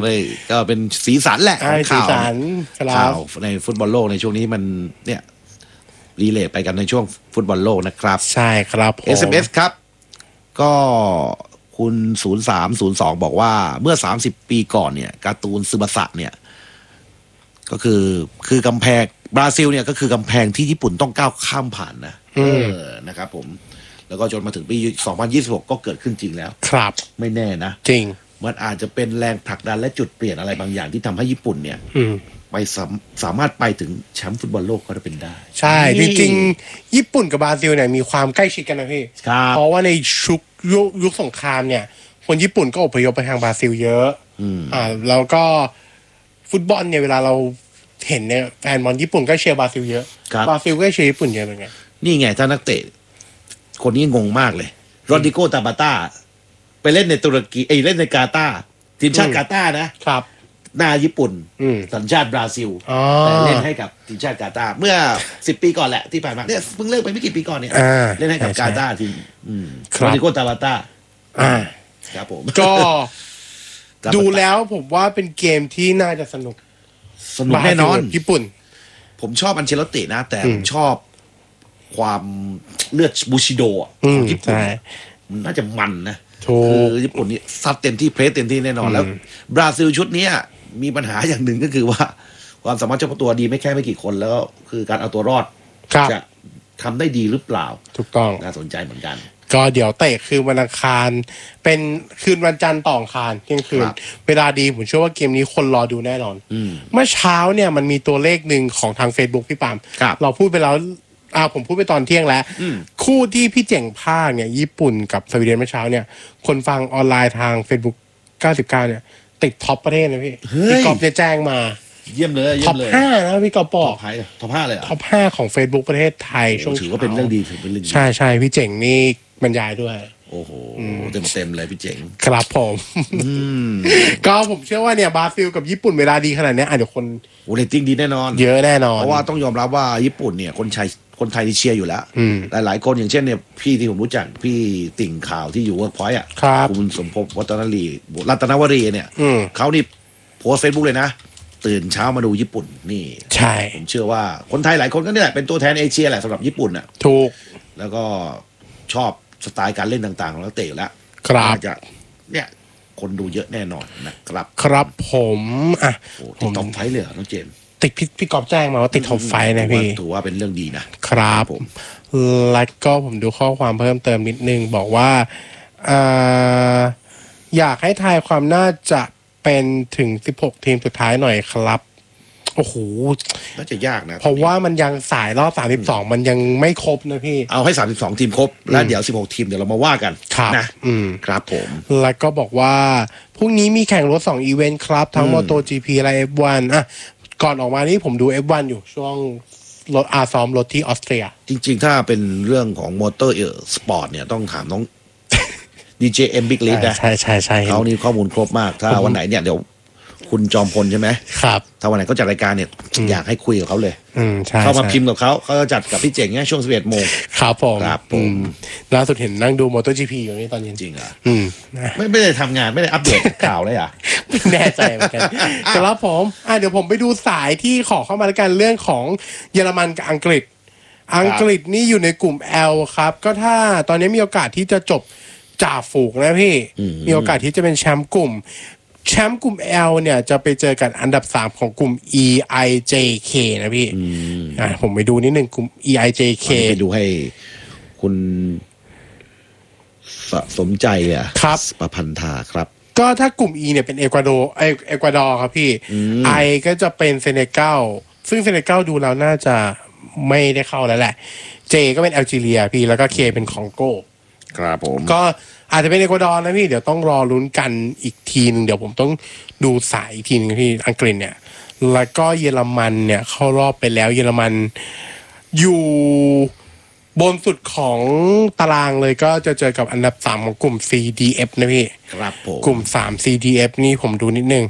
ก็เป็นสีสันแหละของข่าวในฟุตบอลโลกในช่วงนี้มันเนี่ยรีเลทไปกันในช่วงฟุตบอลโลกนะครับใช่ครับ SMS ครับก็คุณ0302บอกว่าเมื่อ30ปีก่อนเนี่ยการ์ตูนซึบาสะเนี่ยก็คือกำแพงบราซิลเนี่ยก็คือกำแพงที่ญี่ปุ่นต้องก้าวข้ามผ่านนะนะครับผมแล้วก็จนมาถึงปี2026ก็เกิดขึ้นจริงแล้วครับไม่แน่นะจริงมันอาจจะเป็นแรงผลักดันและจุดเปลี่ยนอะไรบางอย่างที่ทำให้ญี่ปุ่นเนี่ยไปสามารถไปถึงแชมป์ฟุตบอลโลกก็จะเป็นได้ใช่จริงๆญี่ปุ่นกับบราซิลเนี่ยมีความใกล้ชิดกันนะพี่เพราะว่าในยุคสงครามเนี่ยคนญี่ปุ่นก็อพยพไปทางบราซิลเยอะแล้วก็ฟุตบอลเนี่ยเวลาเราเห็นเนี่ยแฟนบอลญี่ปุ่นก็เชียร์บราซิลเยอะบราซิลก็เชียร์ญี่ปุ่นเยอะเหมือนกันนี่ไงถ้านักเตะคนนี้งงมากเลยโรดิโกตาบาต้าไปเล่นในตุรกีเล่นในกาตาร์ทีมชาติกาตาร์นะครับหน้าญี่ปุ่นสัญชาติบราซิลแต่เล่นให้กับทีมชาติกาตาร์เมื่อ10 ปีก่อนแหละที่ผ่านมาเนี่ยเพิ่งเลิกไปไม่กี่ปีก่อนเนี่ยเล่นให้กับกาตาร์ทีมโรดิโกตาบาต้าครับผมก็ดูแล้วผมว่าเป็นเกมที่น่าจะสนุกแน่นอนญี่ปุ่นผมชอบอันเชลตินะแต่ผมชอบความเลือดบูชิโดของญี่ปุ่นมันน่าจะมันนะคือญี่ปุ่นนี่ซัดเต็มที่เพรสเต็มที่แน่นอนแล้วบราซิลชุดนี้มีปัญหาอย่างหนึ่งก็คือว่าความสามารถเฉพาะตัวดีไม่กี่คนแล้วคือการเอาตัวรอดจะทำได้ดีหรือเปล่าถูกต้องน่าสนใจเหมือนกันก็เดี๋ยวเตะคืนวันอังคารเป็นคืนวันจันทร์ต่ออังคารเที่ยงคืนเวลาดีผมเชื่อว่าเกมนี้คนรอดูแน่นอนเมื่อเช้าเนี่ยมันมีตัวเลขหนึ่งของทาง Facebook พี่ปามเราพูดไปแล้วผมพูดไปตอนเที่ยงแล้วคู่ที่พี่เจ๋งภาคเนี่ยญี่ปุ่นกับสวีเดนเมื่อเช้าเนี่ยคนฟังออนไลน์ทาง Facebook 99เนี่ยติดท็อปประเทศนะพี่กอบจะแจ้งมาเยี่ยมเลยท็อป5นะพี่กอบบอกท็อป5เลยท็อป5ของ Facebook ประเทศไทยช่วงถือว่าเป็นเรื่องดีถือเป็นเรื่องดีใช่พี่เจ๋งนี่บรรยายด้วยโอ้โหเต็มเลยพี่เจ๋งครับผมก็ผมเชื่อว่าเนี่ยบราซิลกับญี่ปุ่นเวลาดีขนาดนี้เดี๋ยวคนเรตติ้งดีแน่นอนเยอะแน่นอนเพราะว่าต้องยอมรับว่าญี่ปุ่นเนี่ยคนไทยที่เชียร์อยู่แล้วหลายคนอย่างเช่นเนี่ยพี่ที่ผมรู้จักพี่ติ่งข่าวที่อยู่เวิร์กพอยต์คุณสมภพรัตนวรีเนี่ยเขานี่โพสเฟซบุ๊กเลยนะตื่นเช้ามาดูญี่ปุ่นนี่ใช่ผมเชื่อว่าคนไทยหลายคนก็นี่แหละเป็นตัวแทนเอเชียแหละสำหรับญี่ปุ่นถูกแล้วก็ชอบสไตล์การเล่นต่างๆของนักเตะแล้วครับจะเนี่ยคนดูเยอะแน่นอนนะครับครับผมติดท็อปไฟเลยน้องเจมติดพี่กอบแจ้งมาว่าติดท็อปไฟนะพี่ถือว่าเป็นเรื่องดีนะครับผมแล้วก็ผมดูข้อความเพิ่มเติมนิดนึงบอกว่าอยากให้ทายความน่าจะเป็นถึง16 ทีมสุดท้ายหน่อยครับโอ้โหน่าจะยากนะเพราะว่ามันยังสายรอบ32มันยังไม่ครบนะพี่เอาให้32 ทีมครบแล้วเดี๋ยว16 ทีมเดี๋ยวเรามาว่ากันนะครับผมแล้วก็บอกว่าพรุ่งนี้มีแข่งรถ2 อีเวนต์ครับทั้ง MotoGP และ F1 ก่อนออกมานี่ผมดู F1 อยู่ช่วงรถซ้อมรถที่ออสเตรียจริงๆถ้าเป็นเรื่องของมอเตอร์สปอร์ตเนี่ยต้องถามน้องดีเจเอ็มบิ๊กลิสนะใช่เขานี่ข้อมูลครบมากถ้าวันไหนเนี่ยเดี๋ยวคุณจอมพลใช่ไหมครับถ้าวันไหนเขาจัดรายการเนี่ยอยากให้คุยกับเขาเลยใช่เข้ามาพิมพ์กับเขาจะจัดกับพี่เจ๋งเนี่ยช่วง 11 โมงครับผมล่าสุดเห็นนั่งดูมอเตอร์จีพีอยู่นี่ตอนเย็นจริงอ่ะไม่ได้ทำงานไม่ได้อัปเดตข่าวเลยอ่ะไม่แน่ใจเหมือนกันครับผมเดี๋ยวผมไปดูสายที่ขอเข้ามาแล้วกันเรื่องของเยอรมันกับอังกฤษนี่อยู่ในกลุ่ม L ครับก็ถ้าตอนนี้มีโอกาสที่จะจบจ่าฝูงนะพี่มีโอกาสที่จะเป็นแชมป์กลุ่มL เนี่ยจะไปเจอกันอันดับ3ของกลุ่ม EIJK นะพี่ผมไปดูนิดนึงกลุ่ม EIJK ไปดูให้คุณสมใจครับประพันธาครับก็ถ้ากลุ่ม E เนี่ยเป็นเอกวาดอร์ครับพี่ I ก็จะเป็นเซเนกัลซึ่งเซเนกัลดูแล้วน่าจะไม่ได้เข้าแล้วแหละ J ก็เป็นแอลจีเรียพี่แล้วก็ K เป็นคองโกครับผมก็อาจจะเป็นเอกวาดอร์นะพี่เดี๋ยวต้องรอลุ้นกันอีกทีนึงเดี๋ยวผมต้องดูสายอีกทีนึงพี่อังกฤษเนี่ยแล้วก็เยอรมันเนี่ยเข้ารอบไปแล้วเยอรมันอยู่บนสุดของตารางเลยก็จะเจอกับอันดับ3ของกลุ่ม CDF นะพี่ครับผมกลุ่ม3 CDF นี่ผมดูนิดนึง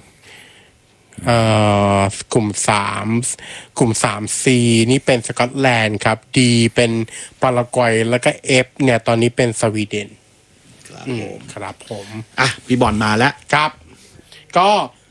กลุ่ม3C นี่เป็นสกอตแลนด์ครับ D เป็นปารากวัยแล้วก็ F เนี่ยตอนนี้เป็นสวีเดนครับผมพี่บอลมาแล้วครับก็